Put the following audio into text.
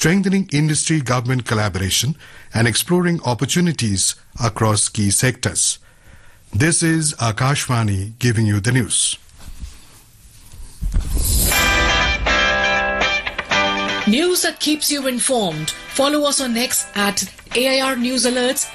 strengthening industry-government collaboration and exploring opportunities across key sectors. This is Akashvani giving you the news. News that keeps you informed. Follow us on X at AIR News Alerts